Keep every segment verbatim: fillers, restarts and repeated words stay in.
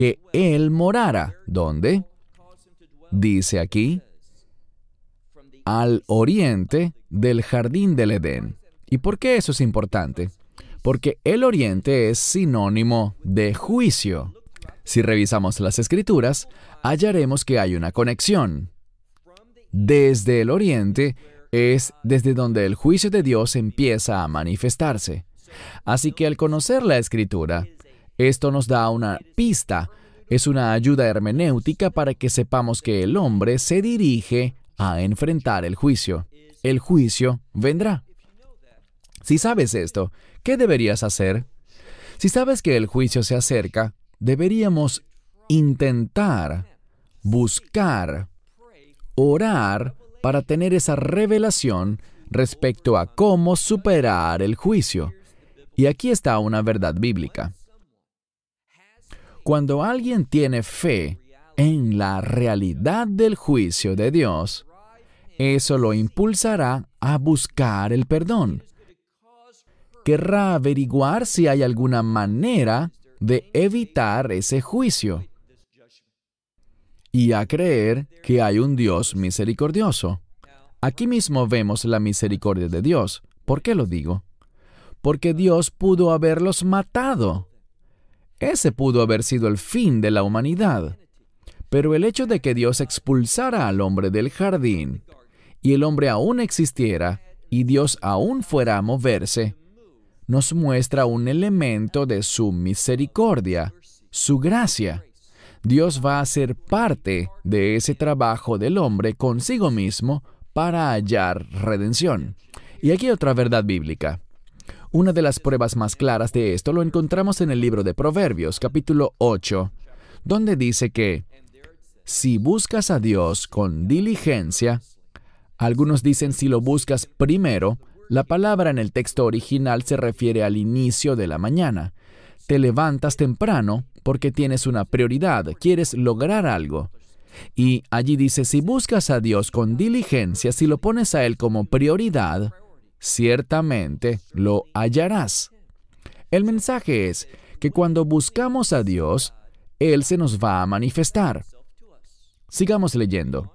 que Él morara. ¿Dónde? Dice aquí, al oriente del jardín del Edén. ¿Y por qué eso es importante? Porque el oriente es sinónimo de juicio. Si revisamos las Escrituras, hallaremos que hay una conexión. Desde el oriente es desde donde el juicio de Dios empieza a manifestarse. Así que al conocer la Escritura, esto nos da una pista, es una ayuda hermenéutica para que sepamos que el hombre se dirige a enfrentar el juicio. El juicio vendrá. Si sabes esto, ¿qué deberías hacer? Si sabes que el juicio se acerca, deberíamos intentar, buscar, orar para tener esa revelación respecto a cómo superar el juicio. Y aquí está una verdad bíblica. Cuando alguien tiene fe en la realidad del juicio de Dios, eso lo impulsará a buscar el perdón. Querrá averiguar si hay alguna manera de evitar ese juicio y a creer que hay un Dios misericordioso. Aquí mismo vemos la misericordia de Dios. ¿Por qué lo digo? Porque Dios pudo haberlos matado. Ese pudo haber sido el fin de la humanidad. Pero el hecho de que Dios expulsara al hombre del jardín y el hombre aún existiera y Dios aún fuera a moverse, nos muestra un elemento de su misericordia, su gracia. Dios va a ser parte de ese trabajo del hombre consigo mismo para hallar redención. Y aquí otra verdad bíblica. Una de las pruebas más claras de esto lo encontramos en el libro de Proverbios, capítulo ocho, donde dice que si buscas a Dios con diligencia, algunos dicen si lo buscas primero, la palabra en el texto original se refiere al inicio de la mañana. Te levantas temprano porque tienes una prioridad, quieres lograr algo. Y allí dice, si buscas a Dios con diligencia, si lo pones a Él como prioridad, ciertamente lo hallarás. El mensaje es que cuando buscamos a Dios, Él se nos va a manifestar. Sigamos leyendo.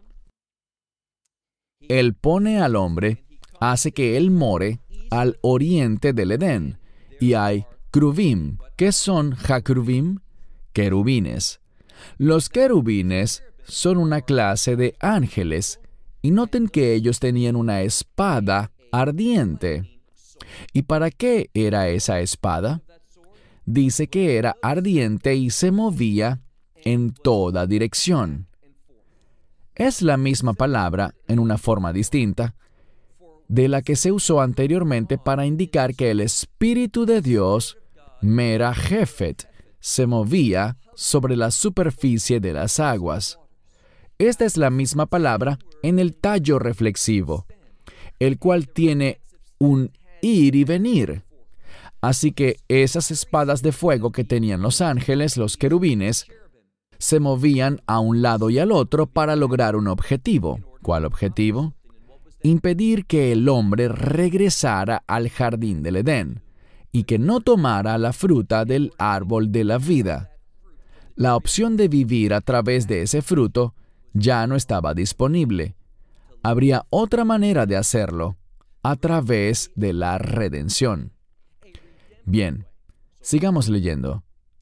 Él pone al hombre, hace que él more al oriente del Edén, y hay cruvim. ¿Qué son jacruvim? Querubines. Los querubines son una clase de ángeles, y noten que ellos tenían una espada ardiente. ¿Y para qué era esa espada? Dice que era ardiente y se movía en toda dirección. Es la misma palabra, en una forma distinta, de la que se usó anteriormente para indicar que el Espíritu de Dios, Mera Jefet, se movía sobre la superficie de las aguas. Esta es la misma palabra en el tallo reflexivo, el cual tiene un ir y venir. Así que esas espadas de fuego que tenían los ángeles, los querubines, se movían a un lado y al otro para lograr un objetivo. ¿Cuál objetivo? Impedir que el hombre regresara al jardín del Edén y que no tomara la fruta del árbol de la vida. La opción de vivir a través de ese fruto ya no estaba disponible. Habría otra manera de hacerlo, a través de la redención. Bien, sigamos leyendo.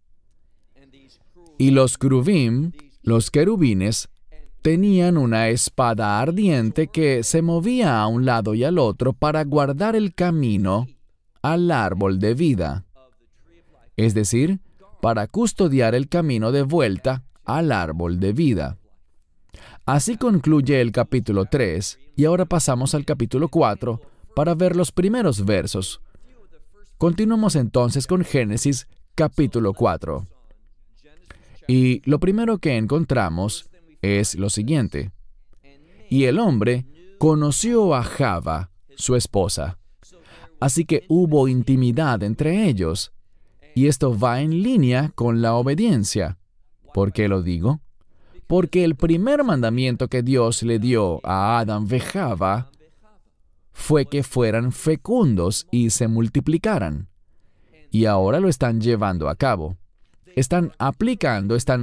Y los cruvim, los querubines, tenían una espada ardiente que se movía a un lado y al otro para guardar el camino al árbol de vida. Es decir, para custodiar el camino de vuelta al árbol de vida. Así concluye el capítulo tres, y ahora pasamos al capítulo cuatro para ver los primeros versos. Continuamos entonces con Génesis capítulo cuatro. Y lo primero que encontramos es lo siguiente. Y el hombre conoció a Java, su esposa. Así que hubo intimidad entre ellos. Y esto va en línea con la obediencia. ¿Por qué lo digo? Porque el primer mandamiento que Dios le dio a Adán y Java fue que fueran fecundos y se multiplicaran. Y ahora lo están llevando a cabo. están aplicando, están